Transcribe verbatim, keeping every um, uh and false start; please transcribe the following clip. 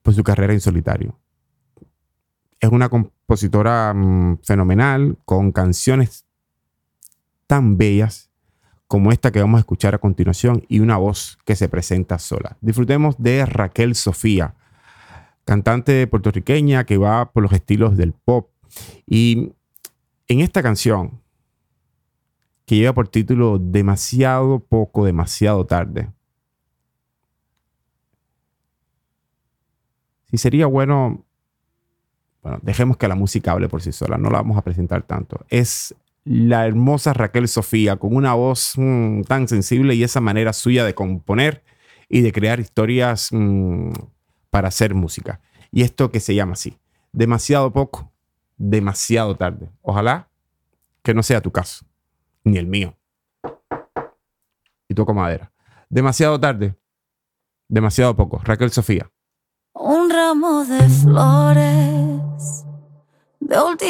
por su carrera en solitario. Es una compositora mmm, fenomenal, con canciones tan bellas como esta que vamos a escuchar a continuación y una voz que se presenta sola. Disfrutemos de Raquel Sofía, cantante puertorriqueña que va por los estilos del pop. Y en esta canción, que lleva por título Demasiado poco, demasiado tarde, sí sería bueno, bueno, dejemos que la música hable por sí sola, no la vamos a presentar tanto. Es la hermosa Raquel Sofía, con una voz mmm, tan sensible y esa manera suya de componer y de crear historias mmm, para hacer música. Y esto que se llama así, Demasiado poco, demasiado tarde. Ojalá que no sea tu caso, ni el mío. Y toco madera. Demasiado tarde, demasiado poco. Raquel Sofía. Un ramo de flores de última